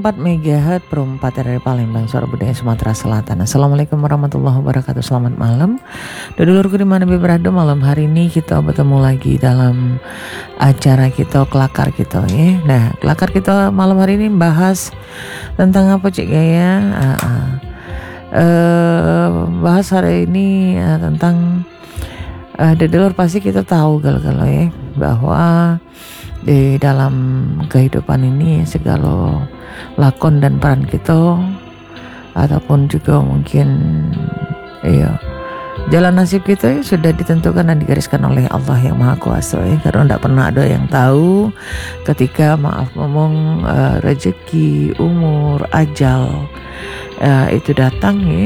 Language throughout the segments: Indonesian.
4 MHz perempatan dari Palembang, Suara Budaya Sumatera Selatan. Assalamualaikum warahmatullahi wabarakatuh. Selamat malam dulurku dimana berada. Malam hari ini kita bertemu lagi dalam acara kita Kelakar kita ya. Nah, Kelakar kita malam hari ini bahas tentang apa Cik Gaya? Bahas hari ini tentang dulur pasti kita tahu kalau ya bahwa di dalam kehidupan ini segala lakon dan peran kita ataupun juga mungkin jalan nasib kita sudah ditentukan dan digariskan oleh Allah yang Maha Kuasa ya. Karena tidak pernah ada yang tahu ketika ngomong rezeki, umur, ajal itu datang ya.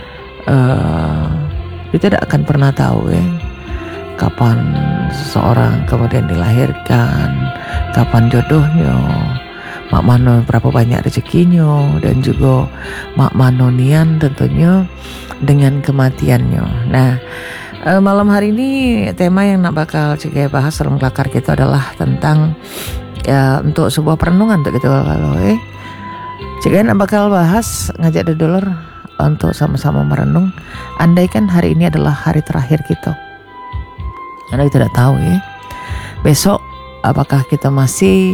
Kita tidak akan pernah tahu ya kapan seseorang kemudian dilahirkan, kapan jodohnya, mak mano berapa banyak rezekinya, dan juga mak mano nian tentunya dengan kematiannya. Nah, malam hari ini tema yang nak bakal Cik bahas dalam Kelakar kita adalah tentang untuk sebuah perenungan untuk kita kalau Cik nak bakal bahas ngajak dulur untuk sama-sama merenung. Andaikan hari ini adalah hari terakhir kita. Anda tidak tahu ya besok apakah kita masih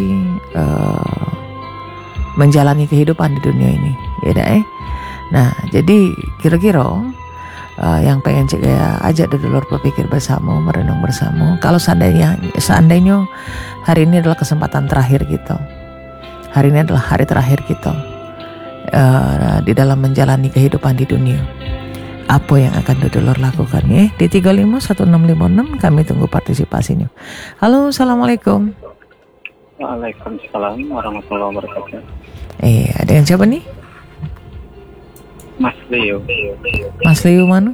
menjalani kehidupan di dunia ini ya Nah jadi kira-kira yang pengen Cik ajak dulur berpikir bersama, merenung bersama. Kalau seandainya hari ini adalah kesempatan terakhir kita, hari ini adalah hari terakhir kita di dalam menjalani kehidupan di dunia, apa yang akan dulur lakukan ya? Di 351656 kami tunggu partisipasinya. Halo, assalamualaikum. Waalaikumsalam warahmatullahi wabarakatuh. Dengan siapa nih? Mas Leo. Mas Leo mana?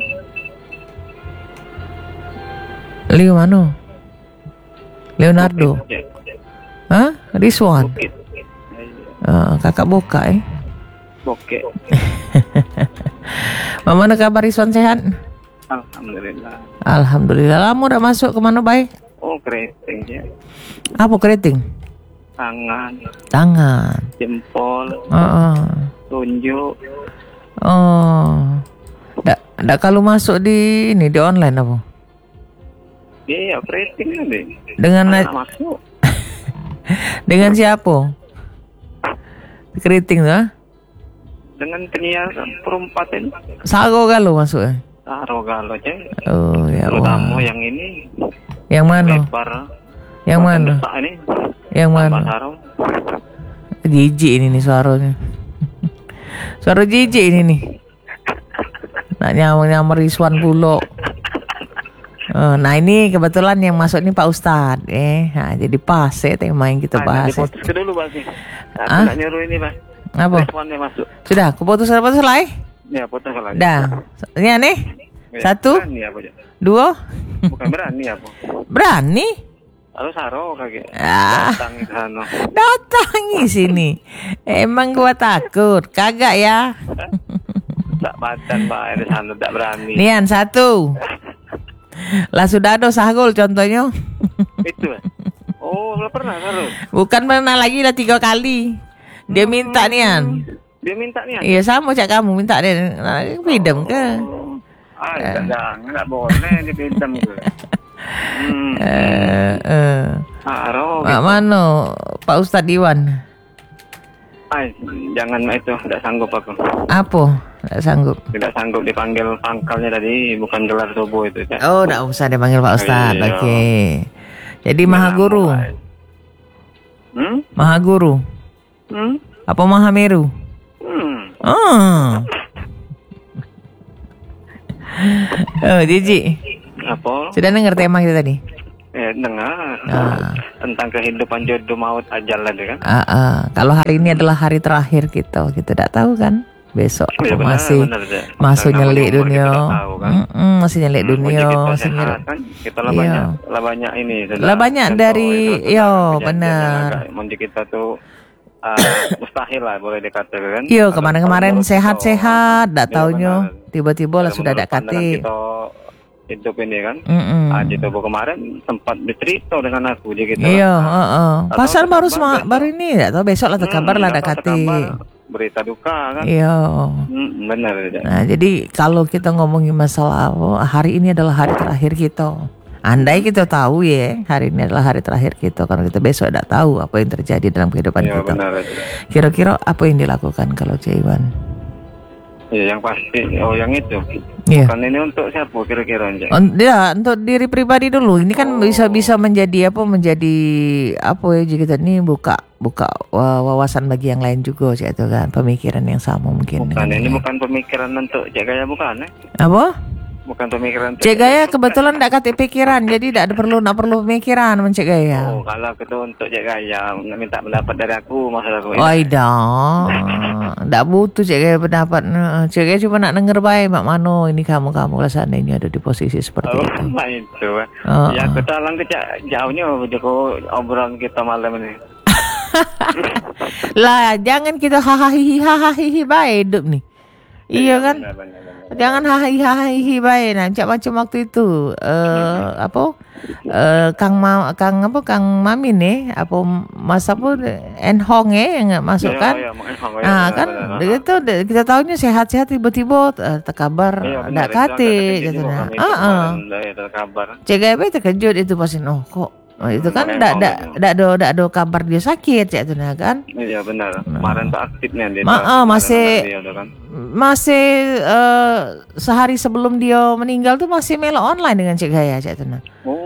Leo mana? Leonardo. Hah? Rizwan. Kakak Boka Bokek. Mana kabar Rizwan, sehat? Alhamdulillah. Alhamdulillah. Lama udah masuk kemana baik? Oh, keriting ya. Apa keriting? Tangan. Jempol. Tunjuk. Ndak kalau masuk di ini di online apa? Iya, keriting deh. Dengan masuk. Dengan siapa? Keriting lah. Dengan penyiar perempatan. Sago galo masuk ya? Sago galo aja. Oh ya Allah. Kamu yang ini. Yang mana? Lebar. Yang mana? Ini. Yang mana? Jijik ini nih suaranya. Suara jijik ini nih. Nak nyamar Rizwan Pulo. Nah ini kebetulan yang masuk ini Pak Ustadz nah, jadi pas ya tema yang kita bahas. Diputus dulu Pak sih. Aku nak nyuruh ini Pak. Apa? Responnya masuk. Sudah, putus lagi? Ya, putus lagi. Dah. Ini aneh? Ya, 1 berani apa, 2 Bukan berani apa? Berani? Lalu saro kagak. Datang di sana. Datangi sini. Emang gua takut. Kagak ya? Tak badan Pak, di sana tak berani. Nian 1. Lah sudah ada sahgol contohnya. Itu. Oh, belum pernah saro. Bukan pernah lagi, lah 3 kali. Dia minta nian. Dia minta nian. Iya sama cak kamu minta dia. Pidem ke? Enggak boleh dipidem ke. Mak mano Pak Ustadz Iwan. Jangan itu, tidak sanggup aku. Apa? Tidak sanggup. Tidak sanggup dipanggil pangkalnya tadi, bukan gelar tubuh itu. Oh, tidak usah dipanggil Pak Ustadz. Oke. Jadi Maha Guru. Maha Guru. Apa Maha Meru? Jiji. Apa? Sudah dengar tema kita tadi? Dengar. Tentang kehidupan jodoh maut ajal tadi kan? Kalau hari ini adalah hari terakhir kita tidak tahu kan? Besok masih nyelik dunia, masih nyelik dunia, kita banyak ini, banyak dari, benar. Mungkin kita tuh mustahil lah boleh dikatakan. Iya kemarin sehat-sehat, tak taunya tiba-tiba lah sudah ada kati. hidup ini kan. Mm-mm. Coba kemarin sempat bercerita dengan aku je gitu. Iya, Atau pasal baru terkabar baru ini ya, atau besok lah terkabar lah ada atau kate. terkabar berita duka kan. Iya. Benar ya. Nah, jadi kalau kita ngomongin masalah hari ini adalah hari terakhir kita. Andai kita tahu ya, hari ini adalah hari terakhir kita, karena kita besok tidak tahu apa yang terjadi dalam kehidupan Iya kita. benar. Kira-kira apa yang dilakukan kalau Cik Iwan? Ya yang pasti, yang itu. Iya. Kan ini untuk siapa kira-kira? Ya, untuk diri pribadi dulu. Ini kan bisa menjadi apa ya, kita ini buka wawasan bagi yang lain juga, Cik, itu kan pemikiran yang sama mungkin. Bukan, ini bukan pemikiran untuk Cik Gaya bukan Apa? Bukan pemikiran untuk Cik Gaya kebetulan tidak kata pikiran, jadi tidak perlu pemikiran Cik Gaya. Oh, kalau itu untuk Cik Gaya minta pendapat dari aku, maksud aku. Oh, tidak butuh Cik Gaya pendapat. Cik Gaya cuma nak denger baik, Mak Mano, ini kamu lah seandainya ada di posisi seperti itu. Itu. Ya, aku talang jauhnya Joko obrolan kita malam ini. Lah, jangan kita hahaha baik hidup nih. Iya kan? Benar. Jangan hahaha baik. Nah, macam waktu itu Kang Mami nih, Mas Enhong yang masuk kan? Nah, kan itu kita tahunya sehat-sehat, tiba-tiba terkabar enggak kate gitu nah. CGB terkejut itu pasti, kok itu kan enggak ada kabar dia sakit ya itu nah kan. Iya benar. Kemarin tuh aktifnya dia. Masih sehari sebelum dia meninggal tuh masih melo online dengan Cik Gaya Cik Tuna.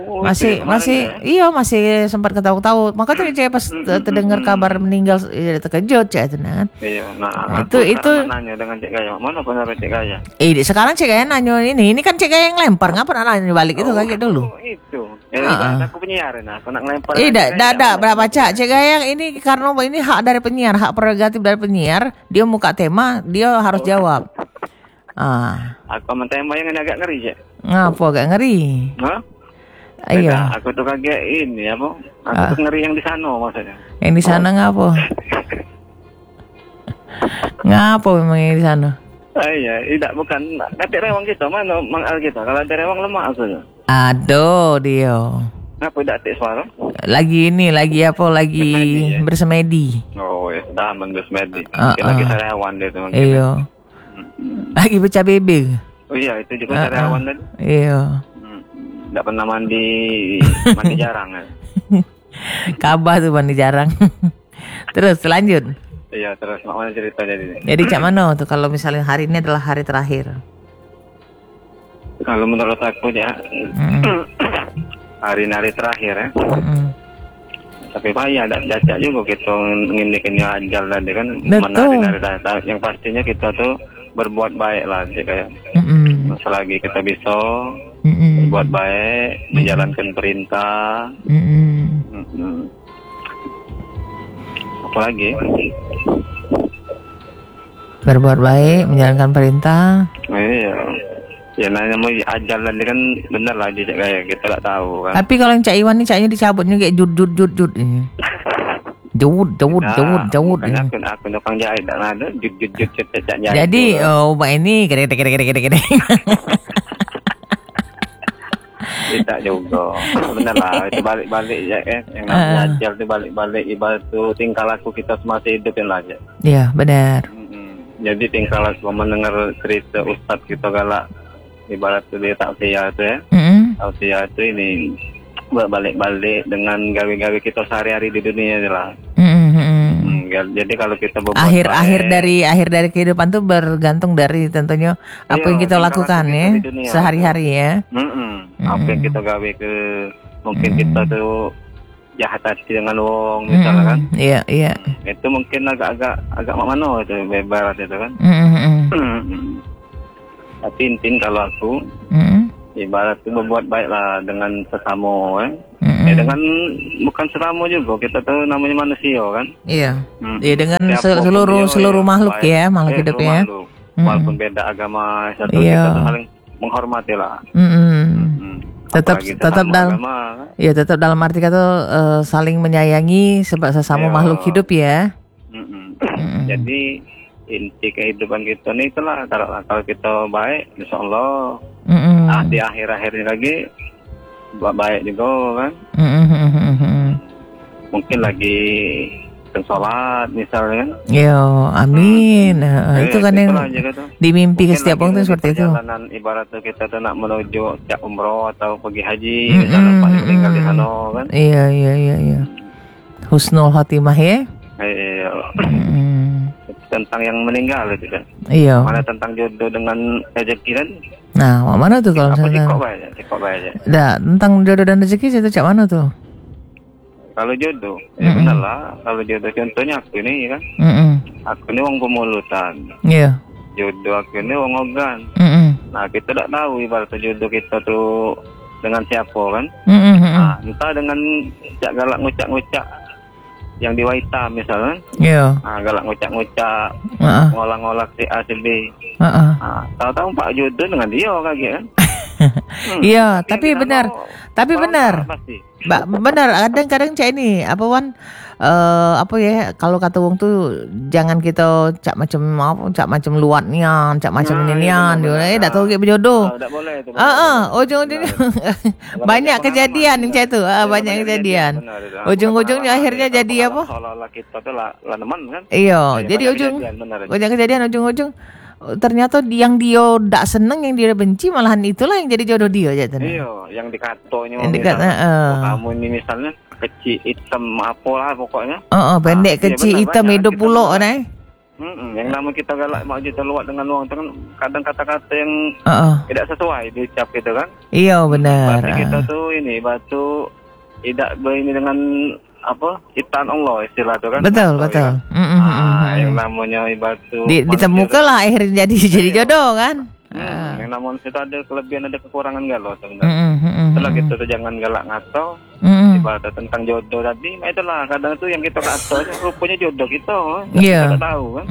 Masih sempat ketawa-ketawa. Maka tuh Cik pas terdengar kabar meninggal terkejut Cik Tuna. Iya, itu nanya dengan Cik Gaya, mana benar Cik Gaya? Sekarang Cik Gaya nanya ini kan Cik Gaya yang lempar, ngapa nak nanya balik itu kaget dulu. Itu. Aku penyiar aku nak lempar. Tidak berapa Cik Gaya ini karena ini hak dari penyiar, hak prerogatif dari penyiar. Dia muka tema, dia harus jawab. Aku tema yang agak ngeri Cik. Ngapa agak ngeri? Hah? Iya. Aku tuh kaget ini apa? Aku tuh ngeri yang di sana maksudnya. Yang di sana ngapa? Ngapa memang yang di sana? Iya, tidak bukan. Kata rewang kita mana mangal kita. Kalau ada rewang lemah asalnya. Aduh dia. Ngapa tidak aktif suara? Lagi bersemedi. Oh ya, dah bersemedi. Lagi sarawan dia tuh. Iya. Lagi baca bebek. Oh iya, itu juga sarawan tadi. Iya. Tidak pernah mandi jarang kan. Kabah tuh mandi jarang. Terus lanjut. Iya, terus mana cerita jadi. Jadi Cak Mano tuh kalau misalnya hari ini adalah hari terakhir. Kalau menurut aku ya, hari terakhir ya. Tapi bahaya ada jajak juga kita nginikin ajal tadi kan. Mana hari terakhir. Yang pastinya kita tuh berbuat baik lah sih kayak. Selagi kita bisa berbuat baik, menjalankan perintah. Apalagi berbuat baik, menjalankan perintah. Iya. Ya nanya mau ajal tadi kan bener lah dia kayak kita tak tahu kan. Tapi kalau yang Cak Iwan ni Caknya dicabutnya kayak jut ini. Jawud. Aku nukang jahit tak ada jut jahit. Jadi Mbak ini gede. Tidak juga. Benar lah itu balik-balik ya yang namanya ajal itu balik-balik ibarat itu tingkah laku kita semasa hidup yang aja. Iya, benar. Jadi tingkah laku mendengar cerita ustadz kita galak ibarat itu dia tausiah itu ya. Tausiah itu ini balik-balik dengan gawe-gawe kita sehari-hari di dunia lah. Jadi kalau kita akhir dari kehidupan tuh bergantung dari tentunya apa yang kita lakukan ya sehari-hari ya. Apa yang kita gawe ke mungkin kita tuh jahat hati dengan wong misalnya kan. Iya. Itu mungkin agak mana itu bebarat itu kan. Tapi intinya kalau aku ibarat itu berbuat baiklah dengan sesama dengan bukan sesama juga kita tuh namanya manusia kan. Iya. Dengan seluruh makhluk ya, makhluk hidup ya. Walaupun beda agama satu kita tuh saling menghormati lah. Tetap dalam arti kata saling menyayangi sesama makhluk hidup ya. Jadi inti kehidupan kita nih itulah kalau kita baik insyaallah Di akhir-akhirnya lagi baik juga kan. Mungkin lagi sholat misalnya kan. Yo, amin. Itu kan yang di mimpi ke setiap orang tuh seperti itu. Perjalanan ibarat tuh kita tuh nak menuju cak umroh atau pergi haji, misalnya paling tinggal di sana kan. Iya. Husnul khotimah ya. Iya. Tentang yang meninggal itu kan. Iya. Mana tentang jodoh dengan rezeki kan? Nah, mana tuh kalau misalnya? Cekok banyak. Dah, tentang jodoh dan rezeki itu cak mana tuh? Kalau jodoh, ya benar lah. Kalau jodoh contohnya aku ini kan, aku ini wong pemulutan. Iya. Jodoh aku ini wong ogan. Nah kita tidak tahu ibarat jodoh kita tuh dengan siapa kan. Nah, entah dengan cak galak ngucak-ngucak yang di Waita misalnya. Iya. Nah, galak ngucak-ngucak, ngolak-ngolak si A si B. Tahu-tahu Pak jodoh dengan dia kaget kan. Iya, tapi benar. Tapi benar. Benar, kadang-kadang cak ini apa Wan, apa ya, kalau kata wong tuh jangan kita cak macam luatnya, cak macam inian, dak tahu kayak berjodoh. Enggak boleh itu. Ujung-ujungnya banyak kejadian yang cak itu, banyak kejadian. Ujung-ujungnya akhirnya jadi apa? Seolah-olah kita tuh lah teman kan. Iya, jadi banyak kejadian ujung-ujung ternyata yang dia tidak seneng, yang dia benci, malahan itulah yang jadi jodoh dia aja. Iya, yang dikatonya. Kamu ini misalnya kecil hitam apalah pokoknya. Pendek kecil hitam hidup pulau nih. Yang nama kita galak mau juta luat dengan uang itu kan kadang kata-kata yang tidak sesuai diucap gitu kan. Iya benar. Berarti kita tuh ini batu tidak ini dengan apa ciptaan Allah istilah itu kan. Betul. Yang namanya batu ditemukanlah akhirnya jadi jodoh kan. Yang namanya itu ada kelebihan ada kekurangan galau sebenarnya. Setelah gitu tuh jangan galak ngato. Ibarat tentang jodoh tadi, itulah kadang tuh yang kita ngato rupanya jodoh kita. Kita tahu kan.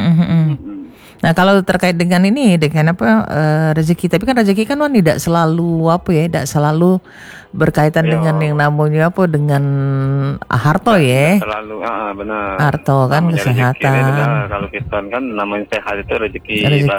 Nah kalau terkait dengan ini, dengan apa rezeki, tapi kan rezeki kan tidak selalu tidak selalu berkaitan dengan yang namanya dengan harto ya. Selalu, benar. Harto kan kesehatan. Kalau kita kan namanya sehat itu rezeki.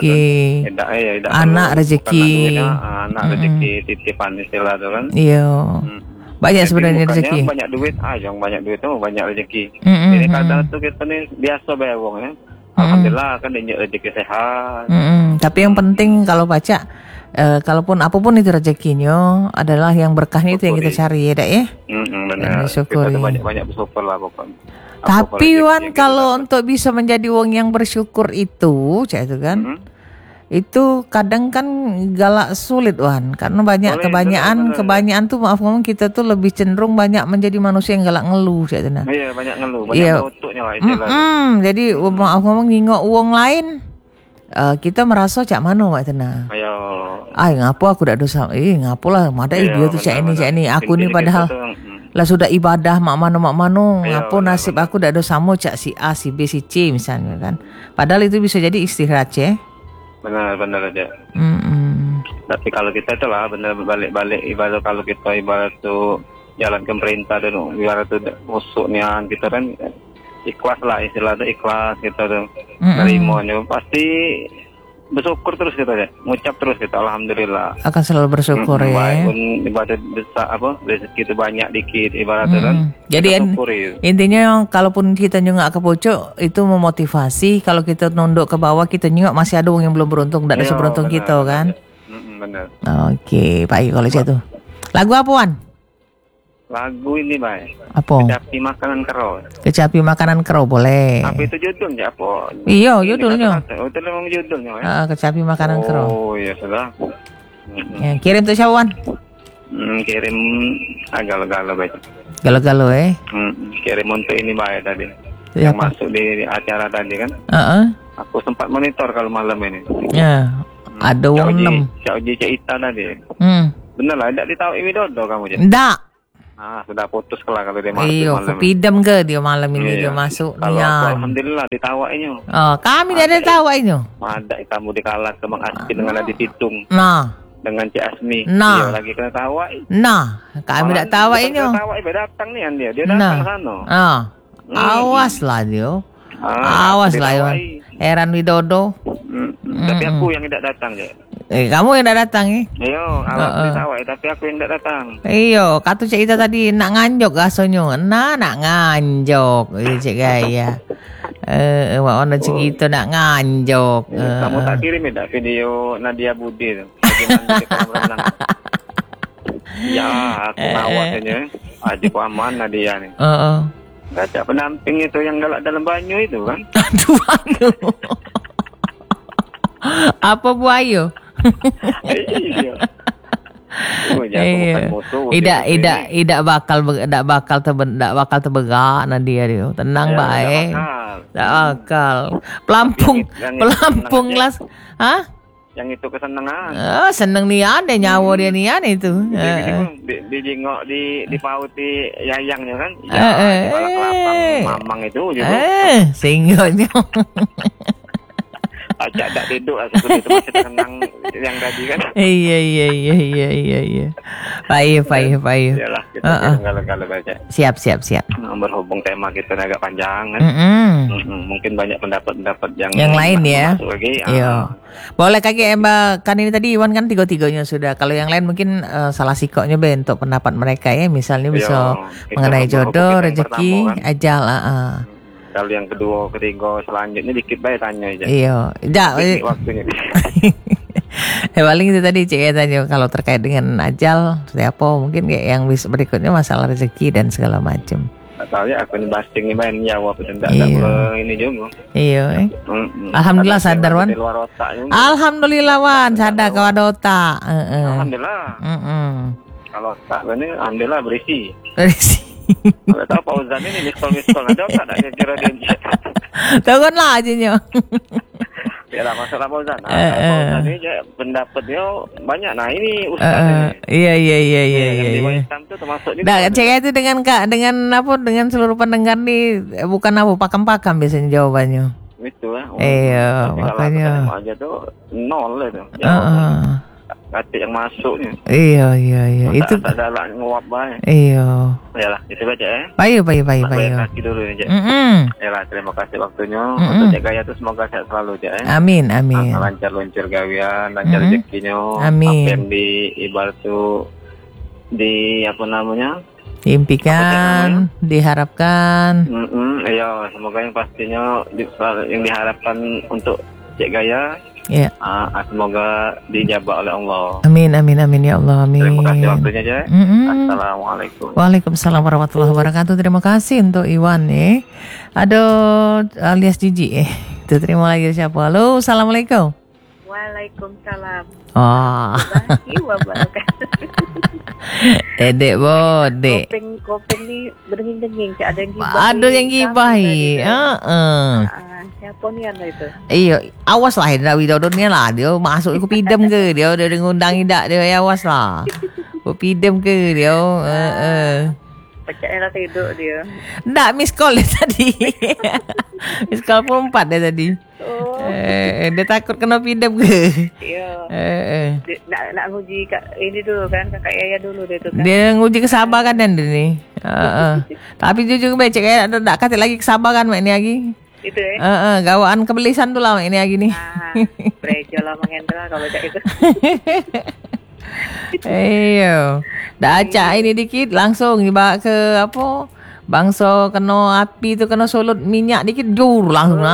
Anak rezeki. Anak rezeki titipan istilah itu kan. Iya. Banyak sebenarnya rezeki. Banyak duit, yang banyak duit itu banyak rezeki. Ini kadang tuh kita nih biasa bayar uang ya. Alhamdulillah kan dia rezeki sehat. Tapi yang penting kalau baca, kalaupun apapun itu rezekinya adalah yang berkahnya itu yang kita cari ya, ya. Benar. Kita banyak bersyukur lah pokoknya. Tapi Wan, kalau untuk bisa menjadi wong yang bersyukur itu, itu kan, itu kadang kan galak sulit Wan, karena kebanyakan tuh maaf ngomong kita tuh lebih cenderung banyak menjadi manusia yang galak ngeluh gitu nah. Iya, banyak ngeluh, banyak utuknya lah istilahnya. Jadi maaf ngomong ngingok uang lain, kita merasa cak mano Mbak Tena. Ngapo aku dak dosa. Ngapo lah, mada dia tuh cak ini. Aku nih padahal lah sudah ibadah mak mano. Ngapo nasib aku dak dosamu cak si A, si B, si C misalnya kan. Padahal itu bisa jadi istirahat ya. Benar aja. Tapi kalau kita itu lah benar balik ibarat kalau kita ibarat tuh jalan ke pemerintah dan ibarat tuh musuhnya kita kan ikhlas lah istilahnya ikhlas kita tuh nerimanya pasti bersyukur terus kita ya, ngucap terus kita alhamdulillah. Akan selalu bersyukur ya. Ibarat besar rezeki itu banyak dikit ibaratnya kan. Jadi intinya kalaupun kita nyungak ke pojok itu memotivasi, kalau kita nunduk ke bawah kita nyungak masih ada orang yang belum beruntung, tidak ada seberuntung kita kan. Benar. Oke, Pak kalau itu. Lagu apa Wan? Lagu ini baik. Apa? Kecapi makanan kero. Kecapi makanan kero boleh. Apa itu judulnya apa? Iya judulnya. Itu memang judulnya ya. Kecapi makanan kero. Oh iya sudah. Ya, kirim tuh Syawan. Kirim galau-galau baik. Galau-galau Kirim untuk ini baik tadi. Yang masuk di acara tadi kan. Aku sempat monitor kalau malam ini. Ya. Ada wong 6. Cak Uji Cak Ita tadi. Bener lah, tidak ditahu Widodo kamu jadi. Tidak. Sudah putus lah kalau dia masuk malam. Pidam ke dia malam ini dia masuk. Alhamdulillah ditawainya. Kami tidak ada tawainya. Ada kamu dikalah ke Bang Aspi dengan Adi Pitung. Dengan Cik Asmi. Dia lagi kena tawai. Kami tidak tawainya. Tawai datang nih dia datang sana. Awas lah dia. Awas lah ya. Heran Widodo. Tapi aku yang tidak datang ya. Kamu yang tidak datang Iyo, awak ditawai tapi aku yang tidak datang. Iyo, kata cik Ita tadi nak nganjok gasonyo. Nak nganjok, cik Gaya. Wak ono cik Ita nak nganjok. Kamu tak kirim tak video Nadia Budi tu. Bagaimana dia kolam renang? Ya, aku ngawak saja. Adik aman Nadia ni. Baca pendamping itu yang galak dalam banyu itu kan? Aduh, apa buayo? Iya. Tidak bakal terbegak Nadia dia. Tenang baik. Tak bakal. Pelampung las. Hah? Yang itu kesenangan. Seneng nian deh nyawa dia nian itu. Dijengok di pauti yayangnya kan. Kepala kelapang mamang itu juga. Singgahnya. Ajak tak tidur seperti itu masih tenang yang tadi kan. Iya. Baik. Yalah, kita kalau baca. Siap. Berhubung tema kita agak panjang kan. Mungkin banyak pendapat yang lain ya. Lagi, iya. Boleh kaki Mbak kan ini tadi Iwan kan tiga-tiganya sudah. Kalau yang lain mungkin salah sikoknya bentuk pendapat mereka ya. Misalnya bisa mengenai jodoh, rezeki, kan? Ajal. Kalau yang kedua, ketiga, selanjutnya dikit baik tanya aja. Iya. Waktunya. Paling itu tadi Cik tanya kalau terkait dengan ajal, seperti apa? Mungkin kayak yang berikutnya masalah rezeki dan segala macam. Soalnya aku ini basting ini main jawab dan tidak ini juga. Iya. Alhamdulillah sadar Wan. Alhamdulillah Wan sadar kau ada otak. Alhamdulillah. Kalau otak ini alhamdulillah berisi. Kalau tahu Pak Uzan ini miskol ada tak kira dia. Tahu kan lah aja. Ya lah masalah Pak Uzan. Pak Uzan ini pendapat dia banyak. Nah ini Ustaz ini. Iya. Di Islam itu termasuk juga. Nah, cek itu dengan seluruh pendengar nih bukan pakam-pakam biasanya jawabannya. Itu iya, makanya. Kalau aja tuh nol itu. Kata yang masuknya. Iya. Itu tak ada lah nguap baik. Iya. Yalah, itu baca ya. Baik. Kaki dulu aja. Yalah, terima kasih waktunya. Untuk Cik Gaya itu semoga sehat selalu ya. Amin. Lancar luncur gawian, lancar rezekinya. Amin. Apa yang ibarat tuh diimpikan, diharapkan. Iya, semoga yang pastinya yang diharapkan untuk Cik Gaya. Ya. Semoga dijabah oleh Allah. Amin ya Allah. Amin. Terima kasih waktunya aja. Assalamualaikum. Waalaikumsalam warahmatullahi wabarakatuh. Terima kasih untuk Iwan Aduh alias Jiji Itu terima lagi siapa? Halo, assalamualaikum. Waalaikumsalam. Dedek bodek. Kopeng ni berdenging-denging. Ada yang gibahi. Siapa ni anda itu? Iya, awas lah Hendra Widodo ni lah. Dia masuk ikut pidem ke? Dia ngundang idak dia, awas lah. Pidem ke dia? Pecahnya lah tidur dia. Tak, miss call dia tadi. Miss call pun 4 dia tadi. Dia takut kena pidem ke? Ya. Nak nguji ini dulu kan, kakak Yaya dulu dia tu kan. Dia nguji kesabaran dia ni. Tapi jujur baik cik Yaya tak kata lagi kesabaran mak ni lagi. Itu gawaan kebelisan tu lah mak ni lagi ni. Bereja lah mengendal kalau macam itu. Ayo. Dah acak ini dikit langsung dibawa ke apa? Bangsa kena api tu kena solut minyak dikit jur langsung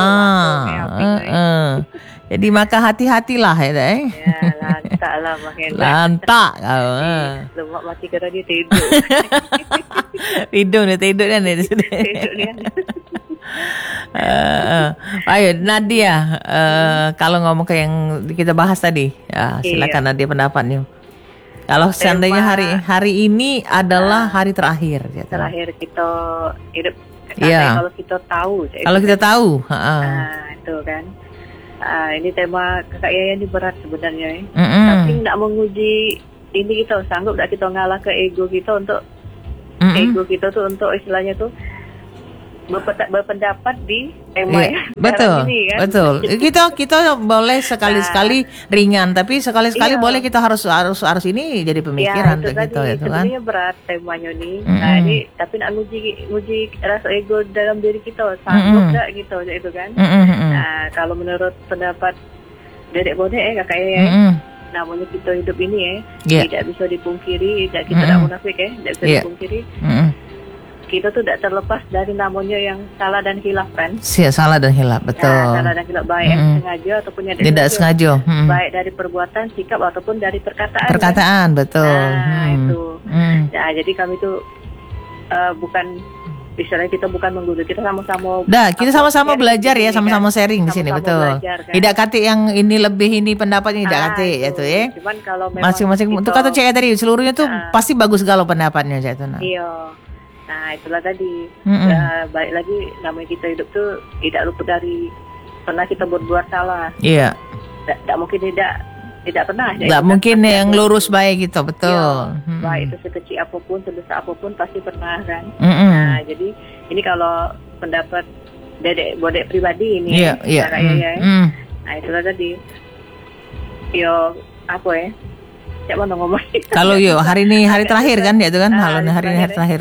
Jadi maka hati-hatilah ya lantak lah makin lantak kau lemak mati kena dia tidur. Tidur kan dia sudah. Ayo Nadia, kalau ngomong ke yang kita bahas tadi, silakan Nadia pendapatnya. Kalau seandainya hari ini adalah hari terakhir, terakhir kita hidup. Kalau kita tahu. Kalau kita tahu, itu kan. Ini tema kakak Yaya ini berat sebenarnya. Tapi nak menguji ini kita sanggup tak kita ngalah ke ego kita untuk ego kita tuh untuk istilahnya tuh berpendapat di tema betul ini, kan? Betul. Kita boleh sekali-sekali ringan, tapi sekali-sekali boleh kita harus ini jadi pemikiran untuk kita itu kan. Sebenarnya berat temanya nih. Nah ini tapi nak nguji rasa ego dalam diri kita sanggup tak gitu itu kan. Nah kalau menurut pendapat dedek bodek kakak Yaya namanya kita hidup ini tidak bisa dipungkiri, kita tidak munafik tidak bisa dipungkiri. Kita tuh tidak terlepas dari namanya yang salah dan hilaf kan? Salah dan hilaf, betul. Nah, salah dan hilaf, baik yang sengaja ataupun yang tidak sengaja. Baik dari perbuatan, sikap ataupun dari perkataan. Perkataan, kan? Betul. Nah, itu. Nah, jadi kami tuh bukan, misalnya kita bukan menggurui, kita sama-sama. Kita sama-sama belajar ya, sama-sama sharing di sini, betul. Belajar, kan? Tidak kate yang ini lebih ini pendapatnya tidak kate ya tuh ya. Cuman kalau memang masing-masing untuk kata cek tadi seluruhnya tuh pasti bagus galau pendapatnya ya tuh. Iya. Nah itulah tadi baik lagi namanya kita hidup tuh tidak luput dari pernah kita berbuat salah. Iya. Tidak mungkin tidak pernah. Tidak mungkin yang lurus baik gitu, betul. Iya, baik itu sekecil apapun, sebesar apapun pasti pernah kan. Nah jadi ini kalau pendapat bodek pribadi ini. Iya. Nah itulah tadi. Yo apa ya? Siapa ngomong? Kalau hari ini hari terakhir kan ya itu kan, hari ini hari terakhir.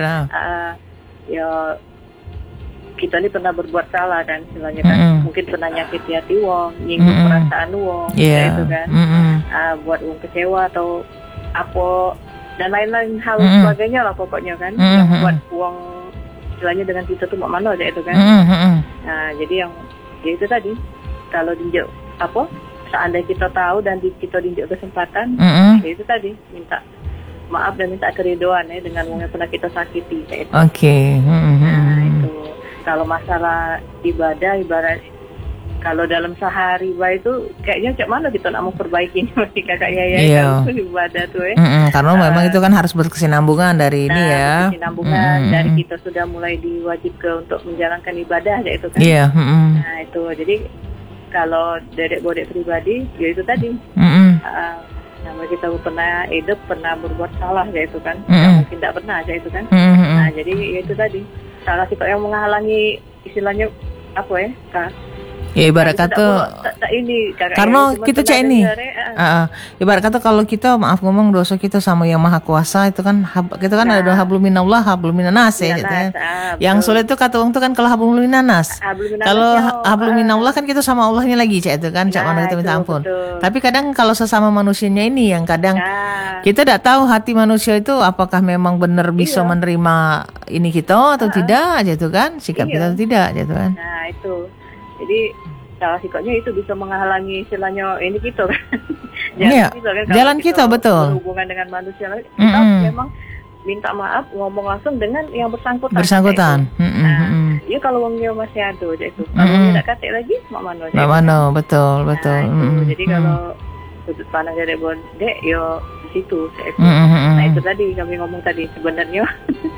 Ya kita ini pernah berbuat salah kan, istilahnya kan, mungkin pernah nyakiti hati wong, nyinggung perasaan wong, gitu kan, buat wong kecewa atau apa dan lain-lain hal sebagainya lah pokoknya kan, yang buat wong istilahnya dengan kita tuh mana aja itu kan. Nah jadi yang ya itu tadi kalau dinjau apa? Seandainya kita tahu dan kita diinjak kesempatan, ya itu tadi minta maaf dan minta keridoan ya dengan yang pernah kita sakiti. Oke. Nah itu kalau masalah ibadah, ibarat kalau dalam sehari itu kayaknya cak mana kita nak memperbaiki masih kakak Yaya kan ibadah tuh ya. Karena memang itu kan harus berkesinambungan dari ini ya. Berkesinambungan dari kita sudah mulai diwajibkan untuk menjalankan ibadah ya itu kan. Iya. Nah itu jadi kalau dedek-bodek pribadi, ya itu tadi. Namanya kita pernah hidup, pernah berbuat salah, ya itu kan. Mungkin tidak pernah, ya itu kan. Nah, jadi ya itu tadi. Salah sifat yang menghalangi, istilahnya apa ya, Kak? Ya ibarat kata karena kita cek ini ibarat kata kalau kita maaf ngomong dosa kita sama yang maha kuasa itu kan kita kan ada hablum minallah hablum minanas ya gitu kan. Yang sulit itu kata orang itu kan kalau hablum minanas. Kalau hablum minallah kan kita sama Allahnya lagi cek itu kan cak mana kita minta ampun. Tapi kadang kalau sesama manusianya ini yang kadang kita tidak tahu hati manusia itu apakah memang benar bisa menerima ini kita atau tidak gitu kan, sikap kita atau tidak gitu kan. Nah itu jadi salah sikapnya itu bisa menghalangi istilahnya ini kita kan. Jalan kita betul. Hubungan dengan manusia kita memang minta maaf ngomong langsung dengan yang bersangkutan. Ya kalau wongnya masih ada itu. Kalau tidak kate lagi mak mano. Betul. Jadi kalau sudut pandang dari bodek yo di situ. Nah itu tadi kami ngomong tadi sebenarnya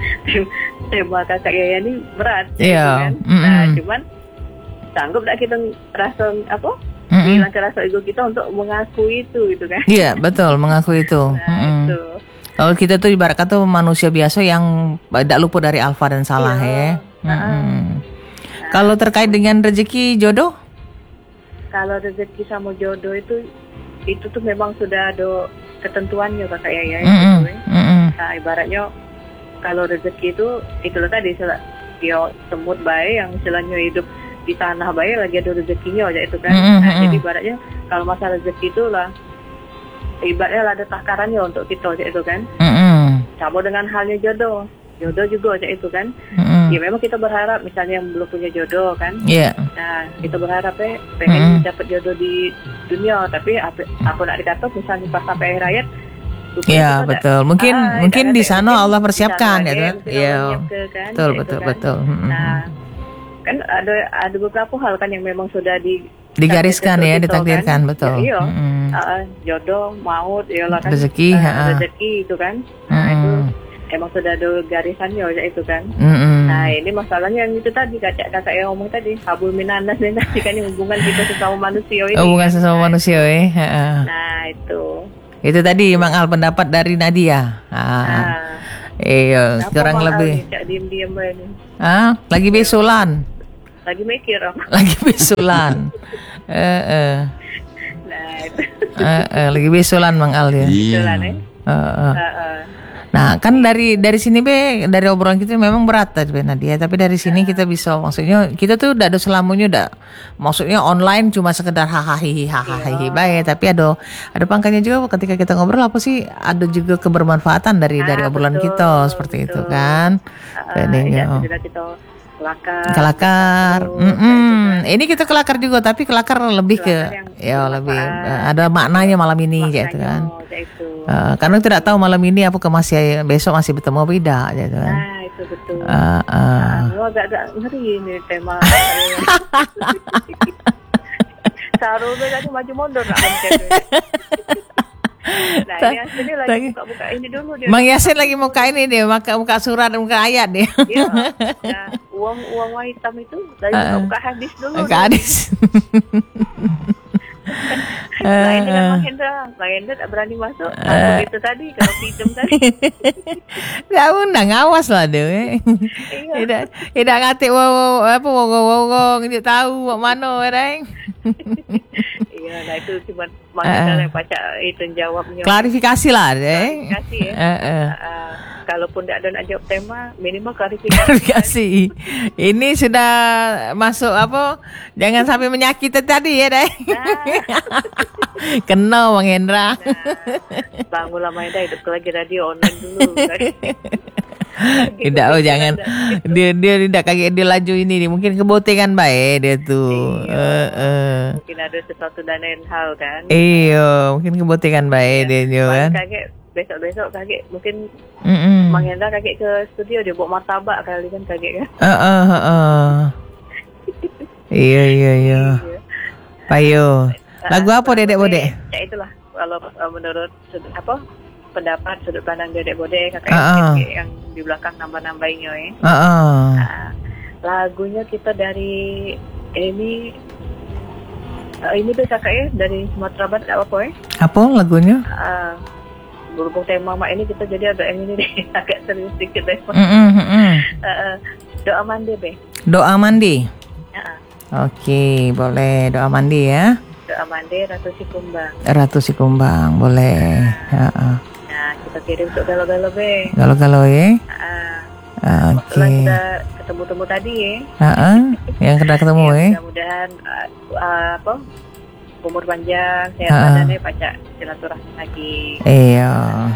tema kakak Yaya ini berat. Iya. Kan? Nah cuman sanggup tak kita rasa apa? Menghilangkan rasa ego kita untuk mengakui itu gitu kan? Iya betul mengakui itu. Itu. Kalau kita tuh ibarat kata manusia biasa yang tidak luput dari alfa dan salah ya. Kalau terkait dengan rezeki jodoh? Kalau rezeki sama jodoh itu tuh memang sudah ada ketentuannya kakak Yaya. Nah ibaratnya kalau rezeki itu loh tadi semut baik yang istilahnya hidup di tanah baik lagi ada rezekinya aja itu kan. Nah, jadi ibaratnya kalau masalah rezeki itulah ibaratnya ada takarannya untuk kita aja itu kan. Sama dengan halnya jodoh juga aja itu kan. Ya memang kita berharap misalnya yang belum punya jodoh kan. Nah kita berharap pengen dapat jodoh di dunia, tapi apa nak dikata misalnya pas sampai akhir hayat. Iya betul. Mungkin di sana Allah persiapkan ya kan. Iya. Betul. Nah kan ada beberapa hal kan yang memang sudah digariskan ya, ditakdirkan kan? Betul. Iya. Jodoh, maut, iyalah kan. Rezeki itu kan. Nah itu emang sudah ada garisannya aja itu kan. Nah ini masalahnya yang itu tadi kakak yang ngomong tadi hablum minanas nih tadi kan hubungan kita sesama manusia ini. Hubungan sesama manusia Nah itu. Itu tadi Mang Al pendapat dari Nadia. Iya, sekarang lebih. Diam-diam ini. Lagi besulan. Lagi mikir Lagi besulan. Nah itu. Lagi besulan Mang Al ya. Besulan ya. Nah, kan dari sini dari obrolan kita memang berat tadi Nadia, tapi dari sini kita bisa, maksudnya kita tuh udah ada selamanya maksudnya online cuma sekedar hahaha baik, tapi ada pangkanya juga ketika kita ngobrol apa sih, ada juga kebermanfaatan dari obrolan kita seperti itu kan. Jadinya kita kelakar. Ini kita kelakar juga, tapi kelakar lebih lebih ada maknanya malam ini gitu kan. Karena tidak tahu malam ini besok masih bertemu beda gitu kan. Nah, itu betul. Agak ngeri ini tema. Sarungnya tadi maju mundur nak mencet. Nah, ini aslinya lagi buka ini dulu dia. Mang Yasin lagi buka ini dia, buka surat, buka ayat dia. Iya. Nah, uang hitam itu dari buka hadis dulu. Buka hadis. Lain dengan Mang Hendra tak berani masuk itu tadi, kalau pinjam tadi. Dah undang, awas lah dia. Tidak ngatik wow dia tahu mana orang. Iya, nah itu cuma Mang Hendra yang baca itu jawabnya. Klarifikasi lah deh. Klarifikasi ya. Kalaupun tidak ada nak jawab tema, minimal klarifikasi. Ini sudah masuk jangan sampai menyakiti tadi ya deh. Kena Mang Hendra. Bangunlah Mang Hendra, hidup lagi radio online dulu. Tidak, jangan. Dia tidak kaget dia laju ini. Mungkin kebotengan baik dia tuh. Mungkin ada sesuatu dan lain hal kan. Iya, mungkin kebotengan baik dia kan. Kaget besok kaget, mungkin Mang Hendra kaget ke studio, dia bawa martabak kali kan, kaget kan. Iya. Payo. Lagu apa Dedek Bode? Ya itulah, kalau menurut pendapat sudut pandang Dedek Bode, kakak yang di belakang nambah-nambahinnya ya. Lagunya kita dari ini tuh kakak ya, dari Sumatera Barat apa ya? Apa lagunya? Berhubung tema mak ini kita jadi agak yang ini deh, agak serius sedikit deh. Doa mandi be. Doa mandi. Oke, boleh doa mandi ya. Doa mandi Ratu Sikumbang. Ratu Sikumbang, boleh. Nah, kita kirim untuk galau-galau be. Galau-galau ya. Oke. Kita ketemu tadi ya. Yang kita ketemu ya. Mudah-mudahan umur panjang, sehat badannya, baca silaturahmi lagi. Iya.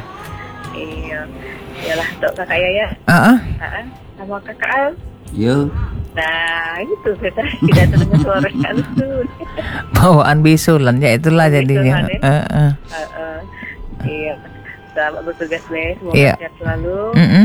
Iyalah untuk kakak Yaya. Sama kakak Al. Yo. Nah itu kita tidak terdengar suara halus tuh. Bawaan bisulan ya, itulah jadinya. Iya. Selamat bertugas be, semoga sehat selalu.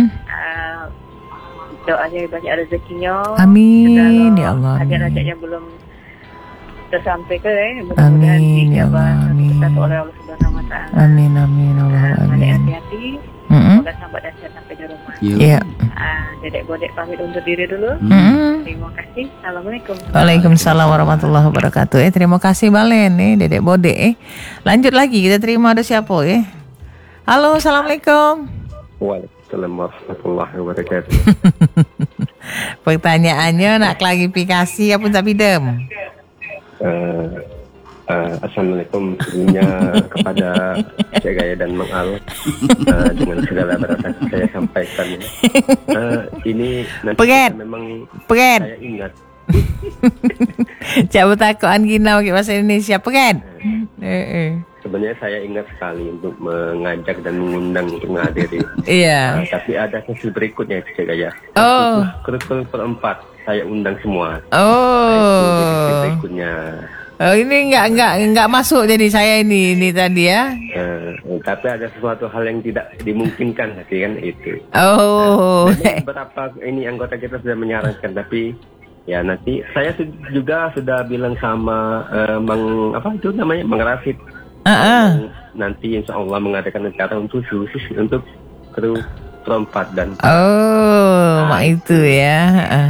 Doanya banyak rezekinya. Amin ya Allah. Hajat-hajatnya belum tersampai ke mudah-mudahan dijabah kita oleh Allah Subhanahu wa taala. Amin Allah. Hati-hati. Semoga sampai dan sampai di rumah. Iya. Dedek Bodek pamit undur diri dulu. Terima kasih. Assalamualaikum. Waalaikumsalam warahmatullahi wabarakatuh. Terima kasih Balen Dedek Bodek. Lanjut lagi, kita terima ada siapa Halo, assalamualaikum. Waalaikumsalam warahmatullahi wabarakatuh. Pertanyaannya nak klarifikasi apa tak bidem? Assalamualaikum sebelumnya kepada Cik Gaya dan Mang Al, dengan segala berasa saya sampaikan ini nanti memang saya ingat. Coba takuan gina pakai bahasa Indonesia pengen. Sebenarnya saya ingat sekali untuk mengajak dan mengundang untuk menghadiri. Iya. Tapi ada sesi berikutnya Cik Gaya. Kurikulum perempat saya undang semua. Sesi berikutnya. Ini enggak masuk jadi saya ini tadi ya. Tapi ada sesuatu hal yang tidak dimungkinkan tadi kan itu. Beberapa ini anggota kita sudah menyarankan, tapi ya nanti saya juga sudah bilang sama Mang Rafid. Nanti insya Allah mengadakan acara untuk khusus untuk kru perempat dan. Mak itu ya.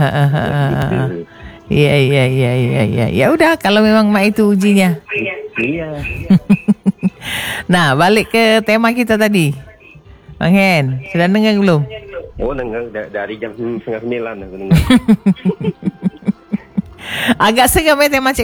Iya. Ya udah kalau memang mak itu ujinya. Iya. Nah, balik ke tema kita tadi. Bang Hen, sudah dengar belum? Oh, dengar dari jam 8:30 aku dengar. Agak seram tema